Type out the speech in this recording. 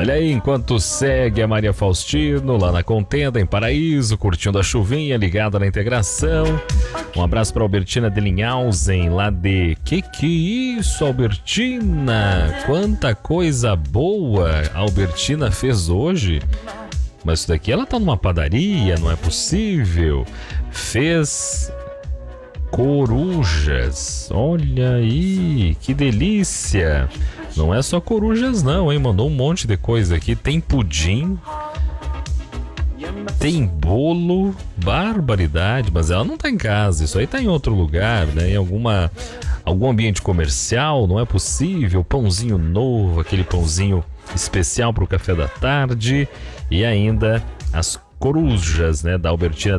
Olha aí, enquanto segue a Maria Faustino lá na Contenda, em Paraíso, curtindo a chuvinha, ligada na integração. Um abraço para Albertina de Linhausen, lá de... Que isso, Albertina? Quanta coisa boa a Albertina fez hoje. Mas isso daqui ela tá numa padaria, não é possível. Fez corujas. Olha aí, que delícia. Não é só corujas não, hein? Mandou um monte de coisa aqui. Tem pudim, tem bolo, barbaridade. Mas ela não tá em casa, isso aí tá em outro lugar, né? Em algum ambiente comercial, não é possível. Pãozinho novo, aquele pãozinho especial pro café da tarde. E ainda as corujas, né, da Albertina